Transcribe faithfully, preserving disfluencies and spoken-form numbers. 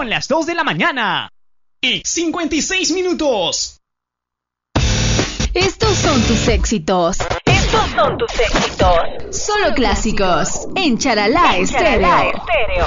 Son las dos de la mañana y cincuenta y seis minutos. Estos son tus éxitos. Estos son tus éxitos. Solo clásicos en Charalá Estéreo. Charalá Estéreo.